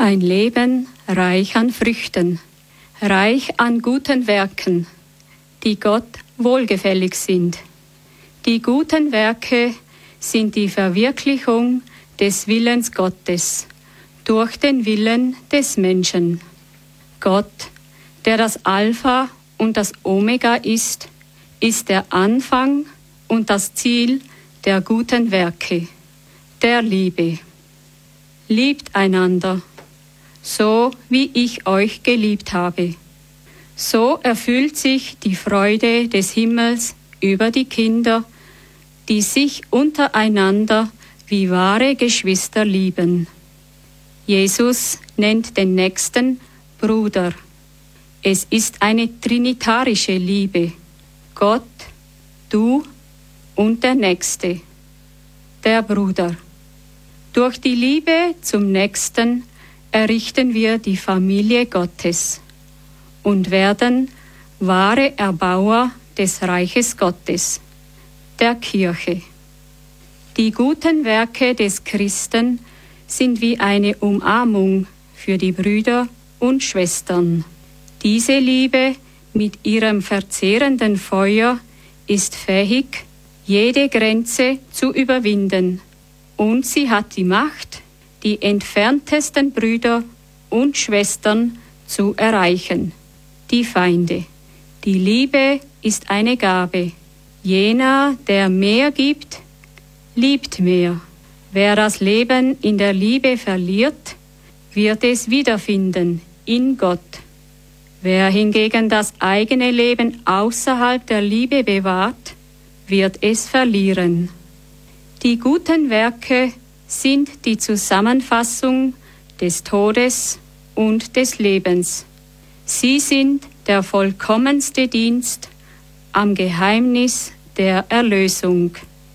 Ein Leben reich an Früchten, reich an guten Werken, die Gott wohlgefällig sind. Die guten Werke sind die Verwirklichung des Willens Gottes durch den Willen des Menschen. Gott, der das Alpha und das Omega ist der Anfang und das Ziel der guten Werke, der Liebe. Liebt einander, so wie ich euch geliebt habe. So erfüllt sich die Freude des Himmels über die Kinder, die sich untereinander wie wahre Geschwister lieben. Jesus nennt den Nächsten Bruder. Es ist eine trinitarische Liebe. Gott, du und der Nächste, der Bruder. Durch die Liebe zum Nächsten errichten wir die Familie Gottes und werden wahre Erbauer des Reiches Gottes, der Kirche. Die guten Werke des Christen sind wie eine Umarmung für die Brüder und Schwestern. Diese Liebe mit ihrem verzehrenden Feuer ist fähig, jede Grenze zu überwinden, und sie hat die Macht, die entferntesten Brüder und Schwestern zu erreichen, die Feinde. Die Liebe ist eine Gabe. Jener, der mehr gibt, liebt mehr. Wer das Leben in der Liebe verliert, wird es wiederfinden in Gott. Wer hingegen das eigene Leben außerhalb der Liebe bewahrt, wird es verlieren. Die guten Werke sind die Zusammenfassung des Todes und des Lebens. Sie sind der vollkommenste Dienst am Geheimnis der Erlösung.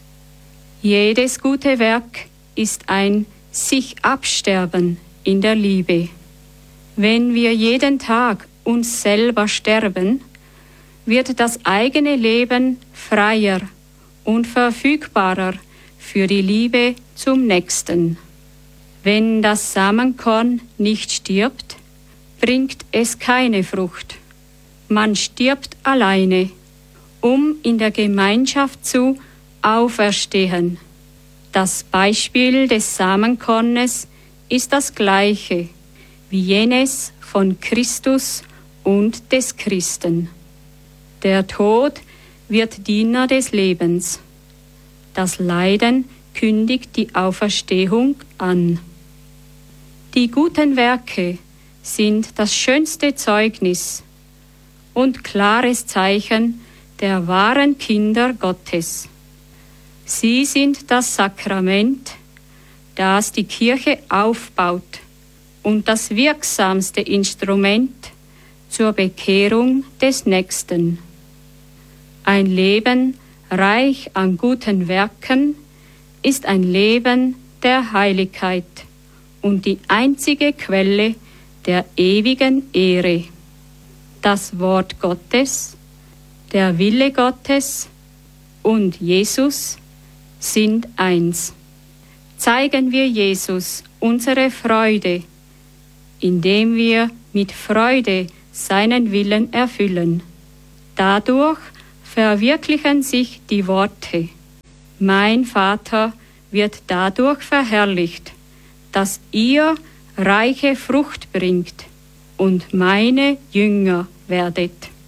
Jedes gute Werk ist ein sich absterben in der Liebe. Wenn wir jeden Tag uns selber sterben, wird das eigene Leben freier und verfügbarer für die Liebe zum Nächsten. Wenn das Samenkorn nicht stirbt, bringt es keine Frucht. Man stirbt alleine, um in der Gemeinschaft zu auferstehen. Das Beispiel des Samenkornes ist das gleiche wie jenes von Christus und des Christen. Der Tod wird Diener des Lebens. Das Leiden kündigt die Auferstehung an. Die guten Werke sind das schönste Zeugnis und klares Zeichen der wahren Kinder Gottes. Sie sind das Sakrament, das die Kirche aufbaut und das wirksamste Instrument zur Bekehrung des Nächsten. Ein Leben reich an guten Werken ist ein Leben der Heiligkeit und die einzige Quelle der ewigen Ehre. Das Wort Gottes, der Wille Gottes und Jesus sind eins. Zeigen wir Jesus unsere Freude, indem wir mit Freude seinen Willen erfüllen. Dadurch verwirklichen sich die Worte: Mein Vater wird dadurch verherrlicht, dass ihr reiche Frucht bringt und meine Jünger werdet.